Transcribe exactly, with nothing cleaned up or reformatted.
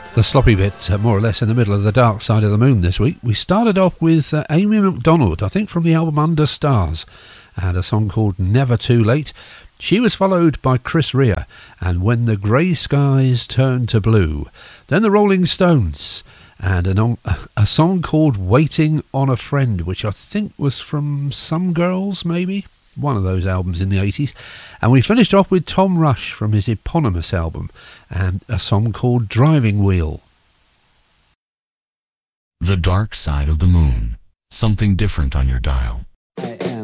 The sloppy bit, uh, more or less in the middle of the Dark Side of the Moon this week. We started off with uh, Amy Macdonald, I think from the album Under Stars, and a song called Never Too Late. She was followed by Chris Rea and When the Grey Skies Turn to Blue. Then the Rolling Stones and an on, a song called Waiting on a Friend, which I think was from Some Girls, maybe? One of those albums in the eighties. And we finished off with Tom Rush from his eponymous album and a song called Driving Wheel. The Dark Side of the Moon. Something different on your dial.